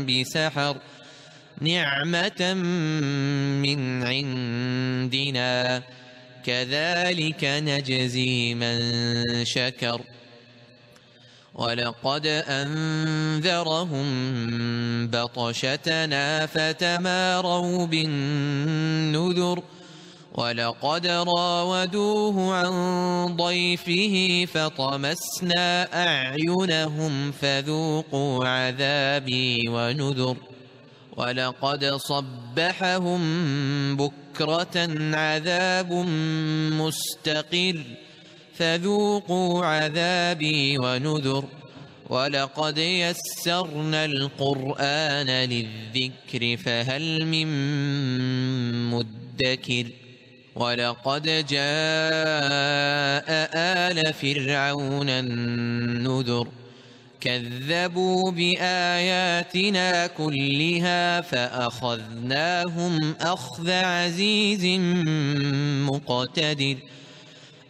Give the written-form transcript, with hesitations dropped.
بسحر نعمة من عندنا كذلك نجزي من شكر ولقد أنذرهم بطشتنا فتماروا بالنذر ولقد راودوه عن ضيفه فطمسنا أعينهم فذوقوا عذابي ونذر ولقد صبحهم بكرة عذاب مستقر فذوقوا عذابي ونذر ولقد يسرنا القرآن للذكر فهل من مدكر ولقد جاء آل فرعون النذر كذبوا بآياتنا كلها فأخذناهم أخذ عزيز مقتدر